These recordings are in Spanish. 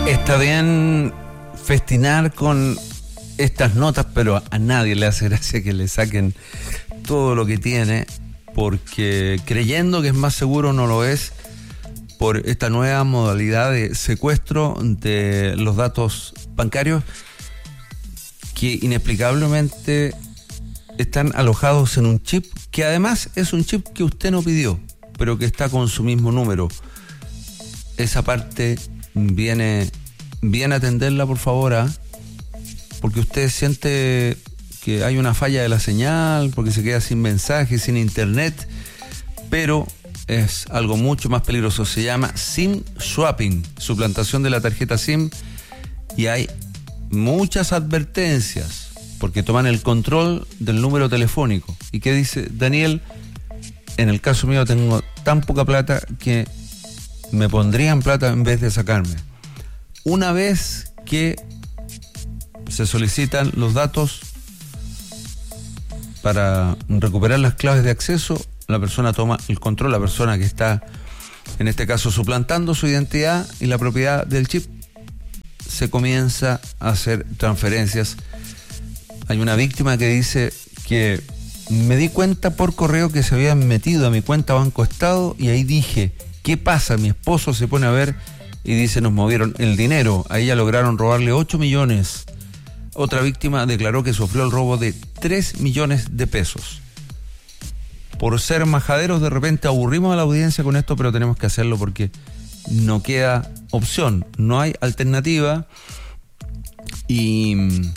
Está bien festinar con estas notas, pero a nadie le hace gracia que le saquen todo lo que tiene, porque creyendo que es más seguro no lo es, por esta nueva modalidad de secuestro de los datos bancarios que inexplicablemente están alojados en un chip que además es un chip que usted no pidió, pero que está con su mismo número. Esa parte viene bien a atenderla, por favor, porque usted siente que hay una falla de la señal, porque se queda sin mensaje, sin internet, pero es algo mucho más peligroso. Se llama SIM swapping, suplantación de la tarjeta SIM, y hay muchas advertencias porque toman el control del número telefónico. ¿Y qué dice Daniel? En el caso mío tengo tan poca plata que me pondrían plata en vez de sacarme. Una vez que se solicitan los datos para recuperar las claves de acceso, la persona toma el control, la persona que está, en este caso, suplantando su identidad y la propiedad del chip, se comienza a hacer transferencias. Hay una víctima que dice que me di cuenta por correo que se habían metido a mi cuenta Banco Estado y ahí dije, ¿qué pasa? Mi esposo se pone a ver y dice, nos movieron el dinero. A ella lograron robarle 8 millones. Otra víctima declaró que sufrió el robo de 3 millones de pesos. Por ser majaderos, de repente aburrimos a la audiencia con esto, pero tenemos que hacerlo porque no queda opción, no hay alternativa y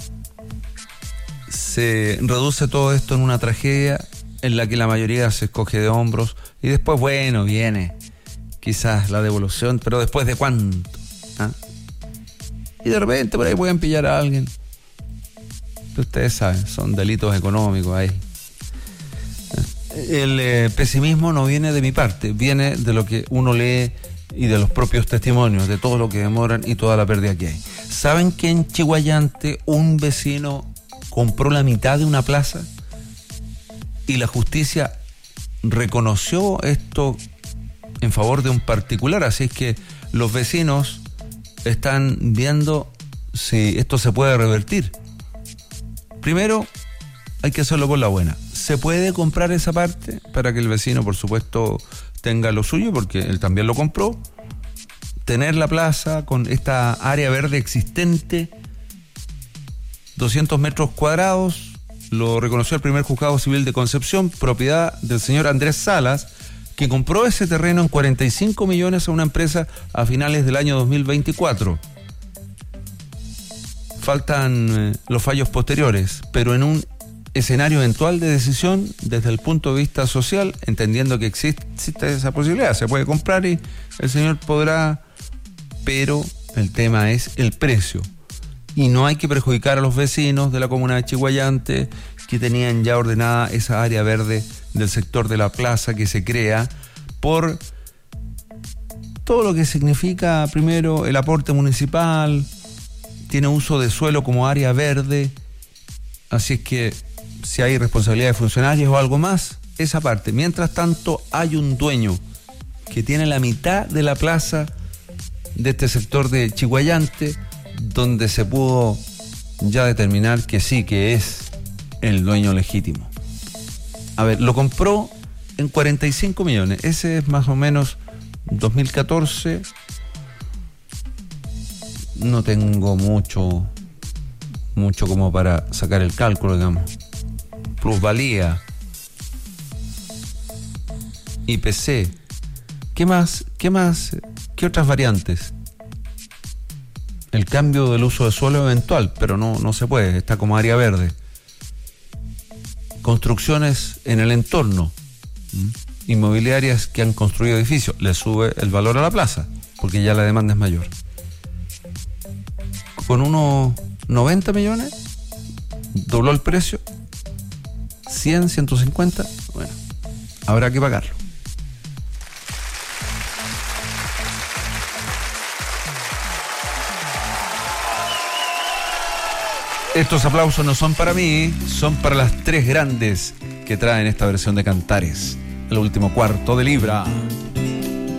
se reduce todo esto en una tragedia en la que la mayoría se escoge de hombros y después, bueno, viene quizás la devolución, pero después de cuánto, y de repente por ahí pueden pillar a alguien. Ustedes saben, son delitos económicos ahí. El pesimismo no viene de mi parte, viene de lo que uno lee y de los propios testimonios, de todo lo que demoran y toda la pérdida que hay. ¿Saben que en Chiguayante un vecino compró la mitad de una plaza y la justicia reconoció esto en favor de un particular? Así es que los vecinos están viendo si esto se puede revertir. Primero, hay que hacerlo por la buena. Se puede comprar esa parte para que el vecino, por supuesto, tenga lo suyo, porque él también lo compró. Tener la plaza con esta área verde existente, 200 metros cuadrados, lo reconoció el primer juzgado civil de Concepción, propiedad del señor Andrés Salas, que compró ese terreno en 45 millones a una empresa a finales del año 2024. Faltan los fallos posteriores, pero en un escenario eventual de decisión desde el punto de vista social, entendiendo que existe esa posibilidad, se puede comprar y el señor podrá, pero el tema es el precio. Y no hay que perjudicar a los vecinos de la comuna de Chiguayante que tenían ya ordenada esa área verde del sector de la plaza que se crea por todo lo que significa, primero, el aporte municipal, tiene uso de suelo como área verde, así es que si hay responsabilidad de funcionarios o algo más, esa parte. Mientras tanto, hay un dueño que tiene la mitad de la plaza de este sector de Chiguayante, donde se pudo ya determinar que sí, que es el dueño legítimo. A ver, lo compró en 45 millones. Ese es más o menos 2014. No tengo mucho como para sacar el cálculo, digamos. Plusvalía, IPC, ¿qué más? ¿Qué otras variantes? El cambio del uso de suelo eventual, pero no se puede, está como área verde. Construcciones en el entorno, inmobiliarias que han construido edificios, le sube el valor a la plaza, porque ya la demanda es mayor. Con unos 90 millones, dobló el precio. 100, 150, bueno, habrá que pagarlo. Estos aplausos no son para mí, son para las tres grandes que traen esta versión de Cantares, el último cuarto de libra.